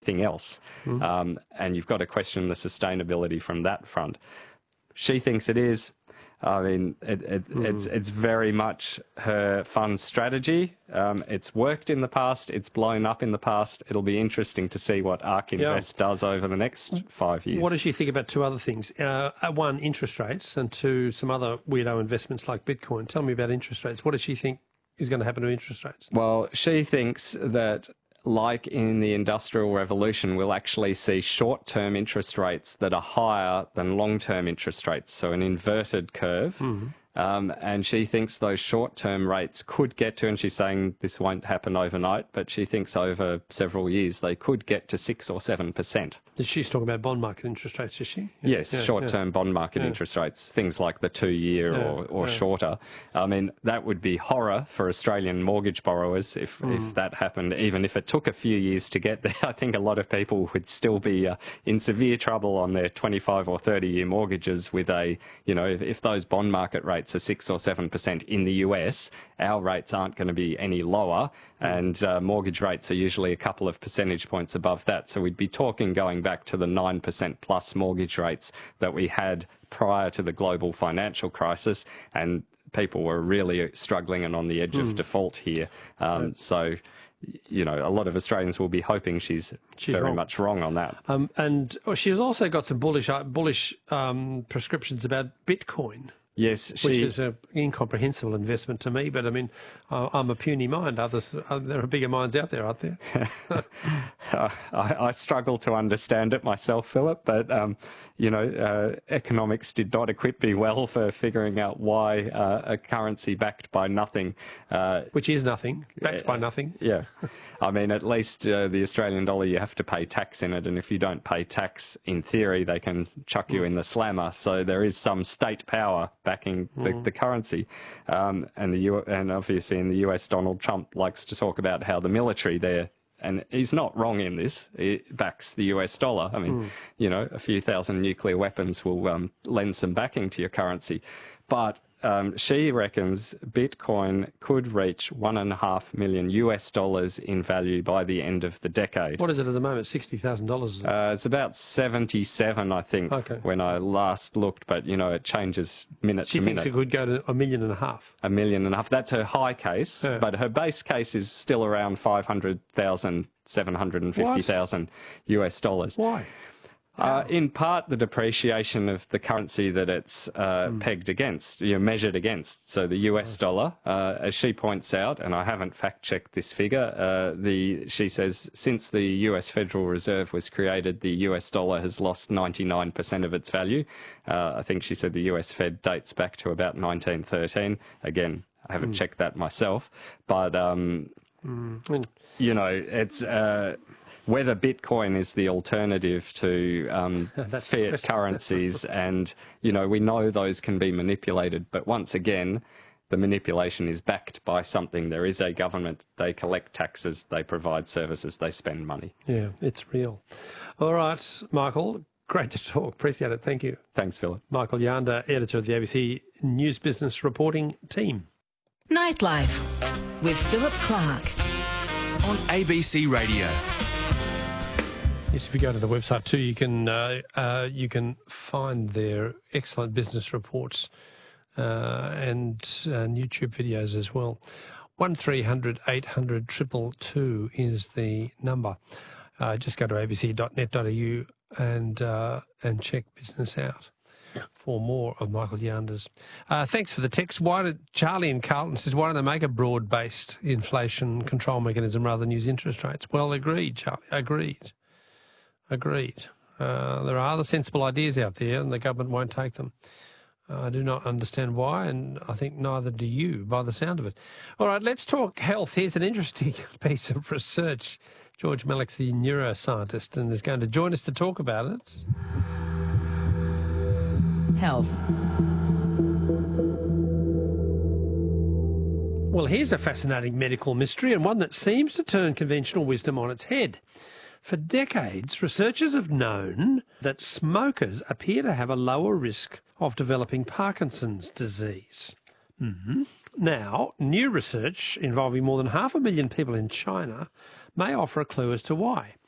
everything else. And you've got to question the sustainability from that front. She thinks it is. I mean, it's very much her fund strategy. It's worked in the past. It's blown up in the past. It'll be interesting to see what ARK Invest does over the next 5 years. What does she think about two other things? One, interest rates, and two, some other weirdo investments like Bitcoin. Tell me about interest rates. What does she think is going to happen to interest rates? Well, she thinks that, like in the Industrial Revolution, we'll actually see short-term interest rates that are higher than long-term interest rates, so an inverted curve. And she thinks those short-term rates could get to, and she's saying this won't happen overnight, but she thinks over several years they could get to 6 or 7%. She's talking about bond market interest rates, is she? Yes, short-term bond market interest rates, things like the 2-year or shorter. I mean, that would be horror for Australian mortgage borrowers if that happened. Even if it took a few years to get there, I think a lot of people would still be in severe trouble on their 25 or 30-year mortgages with if those bond market rates are 6 or 7% in the US, our rates aren't going to be any lower, and mortgage rates are usually a couple of percentage points above that. So we'd be talking going back to the 9% plus mortgage rates that we had prior to the global financial crisis, and people were really struggling and on the edge of default here. So, a lot of Australians will be hoping she's very much wrong on that. And she's also got some bullish prescriptions about Bitcoin. Yes, which is an incomprehensible investment to me, but I mean, I'm a puny mind. Others, there are bigger minds out there, aren't there? I struggle to understand it myself, Philip, but, economics did not equip me well for figuring out why a currency backed by nothing. Which is nothing, backed by nothing. Yeah. I mean, at least the Australian dollar, you have to pay tax in it, and if you don't pay tax, in theory, they can chuck you in the slammer. So there is some state power backing the currency. And obviously in the US, Donald Trump likes to talk about how the military there, and he's not wrong in this, it backs the US dollar. I mean, a few thousand nuclear weapons will lend some backing to your currency. But she reckons Bitcoin could reach $1.5 million in value by the end of the decade. What is it at the moment? $60,000? It's about 77, I think, when I last looked, but, it changes minute to minute. She thinks it could go to $1.5 million. $1.5 million. That's her high case, but her base case is still around 500,000, 750,000 US dollars. Why? In part, the depreciation of the currency that it's pegged against, measured against. So the US dollar, as she points out, and I haven't fact-checked this figure, she says since the US Federal Reserve was created, the US dollar has lost 99% of its value. I think she said the US Fed dates back to about 1913. Again, I haven't checked that myself. But, it's... whether Bitcoin is the alternative to fiat currencies, and, we know those can be manipulated. But once again, the manipulation is backed by something. There is a government. They collect taxes. They provide services. They spend money. Yeah, it's real. All right, Michael, great to talk. Appreciate it. Thank you. Thanks, Philip. Michael Yanda, editor of the ABC News Business Reporting Team. Nightlife with Philip Clark on ABC Radio. Yes, if you go to the website too, you can find their excellent business reports and YouTube videos as well. 1300 800 222 is the number. Just go to abc.net.au and check business out for more of Michael Yanda's. Thanks for the text. Charlie in Carlton says, why don't they make a broad-based inflation control mechanism rather than use interest rates? Well, agreed, Charlie. Agreed. There are other sensible ideas out there and the government won't take them. I do not understand why, and I think neither do you, by the sound of it. All right, let's talk health. Here's an interesting piece of research. George Mellick's the neuroscientist and is going to join us to talk about it. Health. Well, here's a fascinating medical mystery, and one that seems to turn conventional wisdom on its head. For decades, researchers have known that smokers appear to have a lower risk of developing Parkinson's disease. Now, new research involving more than 500,000 people in China may offer a clue as to why.